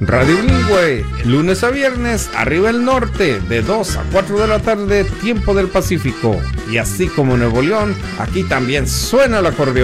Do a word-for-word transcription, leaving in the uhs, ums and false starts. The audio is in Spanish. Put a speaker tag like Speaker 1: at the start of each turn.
Speaker 1: Radio Bilingüe, lunes a viernes, arriba el norte, de dos a cuatro de la tarde, tiempo del Pacífico. Y así como Nuevo León, aquí también suena el acordeón.